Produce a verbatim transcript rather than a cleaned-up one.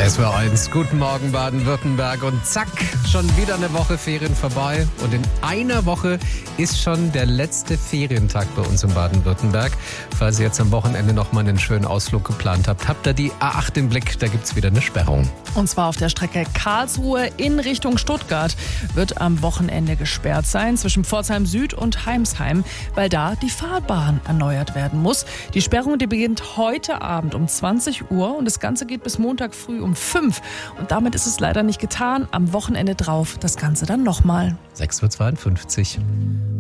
S W R eins, guten Morgen Baden-Württemberg und zack, schon wieder eine Woche Ferien vorbei und in einer Woche ist schon der letzte Ferientag bei uns in Baden-Württemberg. Falls ihr jetzt am Wochenende noch mal einen schönen Ausflug geplant habt, habt ihr die A acht im Blick, da gibt's wieder eine Sperrung. Und zwar auf der Strecke Karlsruhe in Richtung Stuttgart wird am Wochenende gesperrt sein zwischen Pforzheim Süd und Heimsheim, weil da die Fahrbahn erneuert werden muss. Die Sperrung, die beginnt heute Abend um zwanzig Uhr und das Ganze geht bis Montag früh um fünf. Und damit ist es leider nicht getan. Am Wochenende drauf das Ganze dann nochmal. sechs Uhr zweiundfünfzig.